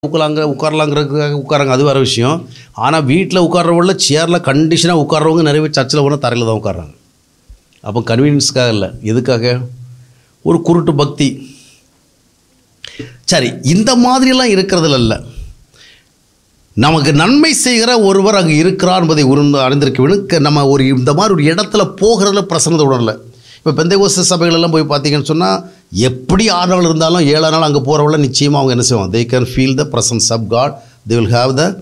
உட்காரலாங்கிறதுக்காக உட்காராங்க, அது வேறு விஷயம். ஆனால் வீட்டில் உட்கார்றவங்கள சேரில் கண்டிஷனாக உட்கார்றவங்க நிறைய பேர் சர்ச்சில் போனால் தரையில் தான் உட்கார்றாங்க. அப்போ கன்வீனியன்ஸ்க்காக இல்லை, எதுக்காக? ஒரு குருட்டு பக்தி. சரி, இந்த மாதிரியெல்லாம் இருக்கிறதுல இல்லை, நமக்கு நன்மை செய்கிற ஒருவர் அங்கே இருக்கிறார் என்பதை அறிந்திருக்க வேணும். நம்ம ஒரு இந்த மாதிரி ஒரு இடத்துல போகிறதுல பிரசன்னத்தை உணரல. இப்போ பெந்தேகோஸ்து சபைகளெல்லாம் போய் பார்த்தீங்கன்னு சொன்னால் எப்படி 6 நாள் இருந்தாலும் 7 நாள் அங்கே போகிறவங்கள நிச்சயமாக அவங்க என்ன செய்வாங்க? They can feel the presence of God. They will have the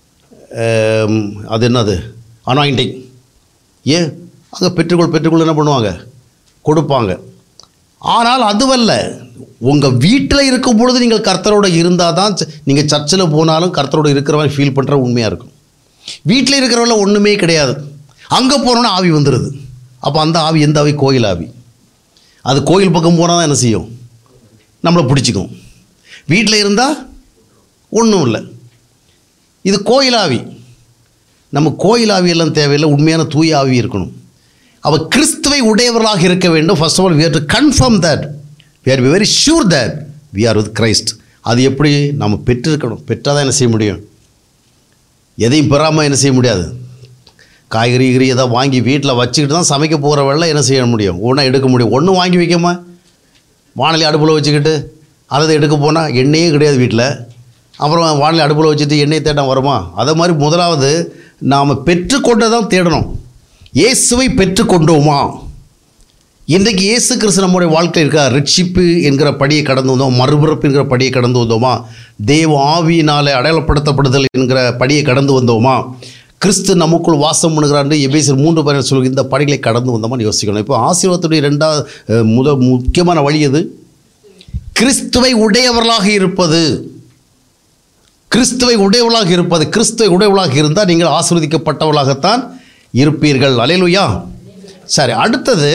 அது என்னது அனாயிண்டிங். ஏன் அங்கே பெற்றுக்கொள் என்ன பண்ணுவாங்க? கொடுப்பாங்க. ஆனால் அதுவல்ல, உங்கள் வீட்டில் இருக்கும் பொழுது நீங்கள் கர்த்தரோடு இருந்தால் தான் நீங்கள் சர்ச்சில் போனாலும் கர்த்தரோடு இருக்கிறவங்க ஃபீல் பண்ணுற உண்மையாக இருக்கும். வீட்டில் இருக்கிறவங்கள ஒன்றுமே கிடையாது, அங்கே போனோன்னா ஆவி வந்துடுது. அப்போ அந்த ஆவி எந்த ஆவி? கோயில் ஆவி. அது கோயில் பக்கம் போனால் தான் என்ன செய்யும்? நம்மளை பிடிச்சிக்கும். வீட்டில் இருந்தால் ஒன்றும் இல்லை. இது கோயில் ஆவி. நம்ம கோயில் ஆவியெல்லாம் தேவையில்லை, உண்மையான தூய ஆவி இருக்கணும். அவள் கிறிஸ்துவை உடையவர்களாக இருக்க வேண்டும். First of all we have to confirm that, we have to be very sure that we are with Christ. அது எப்படி? நம்ம பெற்றிருக்கணும். பெற்றால் தான் என்ன செய்ய முடியும்? எதையும் பெறாமல் என்ன செய்ய முடியாது. காய்கறி எதாவது வாங்கி வீட்டில் வச்சுக்கிட்டு தான் சமைக்க போகிற வேலை என்ன செய்ய முடியும்? ஒன்றா எடுக்க முடியும். ஒன்றும் வாங்கி வைக்காம வானொலி அடுப்பில் வச்சுக்கிட்டு அதை எடுக்க போனால் எண்ணெயே கிடையாது வீட்டில். அப்புறம் வானொலி அடுப்பில் வச்சுட்டு எண்ணெய் தேட வருமா? அதை மாதிரி முதலாவது நாம் பெற்றுக்கொண்டு தான் தேடணும். இயேசுவை பெற்றுக்கொண்டோமா? இன்றைக்கு இயேசு கிறிஸ்து நம்முடைய வாழ்க்கையில் இருக்கா? ரட்சிப்பு என்கிற படியை கடந்து வந்தோம், மறுபிறப்பு என்கிற படியை கடந்து வந்தோமா? தேவ ஆவியினாலே அடையாளப்படுத்தப்படுதல் என்கிற படியை கடந்து வந்தோமா? கிறிஸ்து நமக்குள் வாசம் பண்ணுகிறான்னு எபேசியர் 3:12 சொல்லுங்க. இந்த படிகளை கடந்து வந்தோமான்னு யோசிக்கணும். இப்போ ஆசீர்வாதத்துடைய முக்கியமான வழி எது? கிறிஸ்துவை உடையவர்களாக இருப்பது. கிறிஸ்துவை உடையவர்களாக இருப்பது. கிறிஸ்துவை உடையவர்களாக இருந்தால் நீங்கள் ஆசீர்வதிக்கப்பட்டவர்களாகத்தான் இருப்பீர்கள். அல்லேலூயா. சரி, அடுத்தது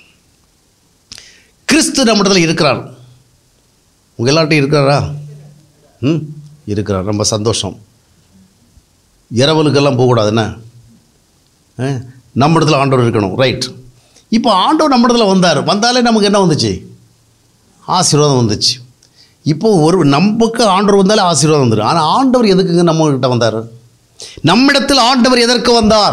கிறிஸ்து நம்மிடத்தில் இருக்கிறார். உங்கள் எல்லார்ட்டையும் இருக்கிறாரா? இருக்கிறார். ரொம்ப சந்தோஷம். இரவலுக்கெல்லாம் போகக்கூடாது. என்ன நம்ம இடத்துல ஆண்டவர் இருக்கணும். ரைட். இப்போ ஆண்டவர் நம்ம இடத்துல வந்தாலே நமக்கு என்ன வந்துச்சு? ஆசீர்வாதம் வந்துச்சு. இப்போது நமக்கு ஆண்டவர் வந்தாலே ஆசீர்வாதம் வந்துடும். ஆனால் ஆண்டவர் எதுக்குங்க நம்மகிட்ட வந்தார்? நம்மிடத்தில் ஆண்டவர் எதற்கு வந்தார்?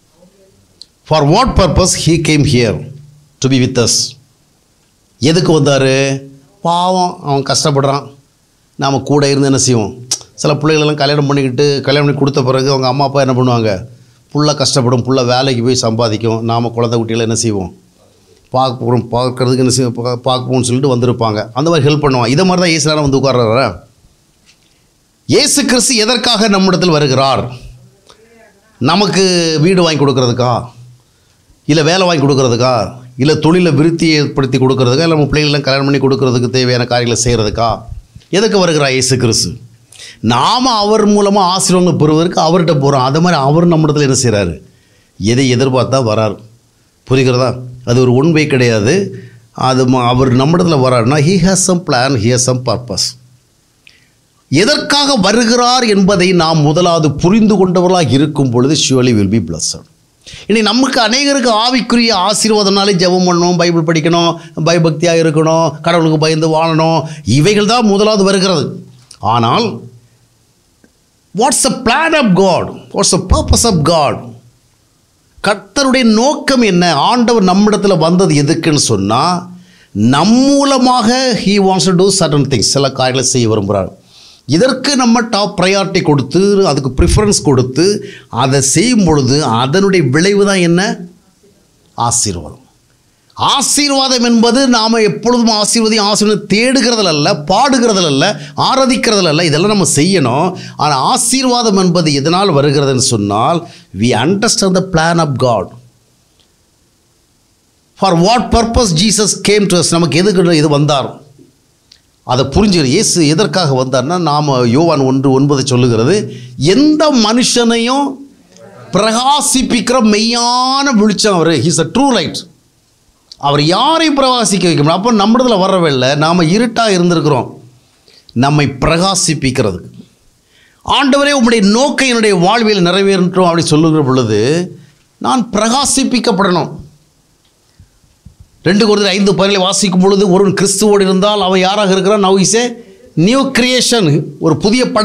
For what purpose he came here to be with us. எதுக்கு வந்தார்? பாவம், அவன் கஷ்டப்படுறான், நாம் கூட இருந்து என்ன செய்வோம்? சில பிள்ளைகளெல்லாம் கல்யாணம் பண்ணி கொடுத்த பிறகு அவங்க அம்மா அப்பா என்ன பண்ணுவாங்க? புள்ள கஷ்டப்படும், புள்ள வேலைக்கு போய் சம்பாதிக்கும், நாம் குழந்தை குட்டிகளை என்ன செய்வோம்? பார்க்கறதுக்கு என்ன செய்வோம்? பார்ப்போம்னு சொல்லிட்டு வந்திருப்பாங்க. அந்த மாதிரி ஹெல்ப் பண்ணுவாங்க. இதை மாதிரி தான் இயேசுனால வந்து உட்கார்றாரா? இயேசு கிறிஸ்து எதற்காக நம்மிடத்தில் வருகிறார்? நமக்கு வீடு வாங்கி கொடுக்கறதுக்கா? இல்லை வேலை வாங்கி கொடுக்கறதுக்கா? இல்லை தொழிலை விருத்தி ஏற்படுத்தி கொடுக்கறதுக்கா? இல்லை நம்ம பிள்ளைகளெல்லாம் கல்யாணம் பண்ணி கொடுக்கறதுக்கு தேவையான காரியங்களை செய்கிறதுக்கா? எதுக்கு வருகிறார் இயேசு கிறிஸ்து? நாம் அவர் மூலமாக ஆசீர்வாதங்கள் பெறுவதற்கு அவர்கிட்ட போகிறோம். அது மாதிரி அவர் நம்மிடத்தில் என்ன செய்கிறாரு? எதை எதிர்பார்த்தா வரார். புரிகிறதா? அது ஒரு ஒன் வே கிடையாது. அது அவர் நம்மிடத்தில் வராருன்னா he has some plan, he has some purpose. எதற்காக வருகிறார் என்பதை நாம் முதலாவது புரிந்து கொண்டவர்களாக இருக்கும் பொழுது surely will be blessed. இனி நமக்கு அநேகருக்கு ஆவிக்குரிய ஆசீர்வாதம்னாலே ஜெபம் பண்ணணும், பைபிள் படிக்கணும், பயபக்தியாக இருக்கணும், கடவுளுக்கு பயந்து வாழணும், இவைகள் தான் முதலாவது வருகிறது. ஆனால் what's the plan of God? What's the purpose of God? கர்த்தருடைய நோக்கம் என்ன? ஆண்டவர் நம்மிடத்தில் வந்தது எதுக்குன்னு சொன்னால், நம் மூலமாக he wants to do certain things. சில காரியங்களை செய்ய விரும்புகிறார். இதற்கு நம்ம டாப் ப்ரையாரிட்டி கொடுத்து அதுக்கு ப்ரிஃபரன்ஸ் கொடுத்து அதை செய்யும் பொழுது அதனுடைய விளைவு தான் என்ன? ஆசீர்வாதம். ஆசீர்வாதம் என்பது நாம் எப்பொழுதும் ஆசீர்வாதம் தேடுகிறதில் அல்ல, பாடுகிறதில் அல்ல, ஆராதிக்கிறதில் அல்ல. இதெல்லாம் நம்ம செய்யணும். ஆனால் ஆசீர்வாதம் என்பது எதனால் வருகிறதுன்னு சொன்னால், we understand the plan of God. For what purpose Jesus came to us? நமக்கு எதுக்கு இது வந்தார் அதை புரிஞ்சுக்கிற. இயேசு எதற்காக வந்தார்னா, நாம் யோவான் 1:9 சொல்லுகிறது, எந்த மனுஷனையும் பிரகாசிப்பிக்கிற மெய்யான வெளிச்சம் அவர். He's a true light. அவர் யாரையும் பிரகாசிக்க வைக்க முடியும். அப்போ நம்மிடத்தில் வரவில்லை, நாம் இருட்டாக இருந்திருக்கிறோம். நம்மை பிரகாசிப்பிக்கிறதுக்கு ஆண்டவரே உம்முடைய நோக்கம் என்னுடைய வாழ்வில் நிறைவேறட்டும் அப்படி சொல்லுகிற பொழுது நான் பிரகாசிப்பிக்கப்படணும். 2 கொரிந்தியர் 5:17 வாசிக்கும் பொழுது, ஒருவன் கிறிஸ்துவோடு இருந்தால் அவன் யாராக இருக்கிறான்? Now is a new creation, ஒரு புதிய